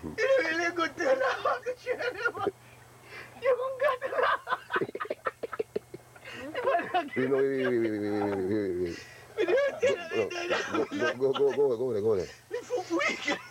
Ele gotera aku siya naman. Yung gotera. You know, wait. Go there. Go there. Fufui.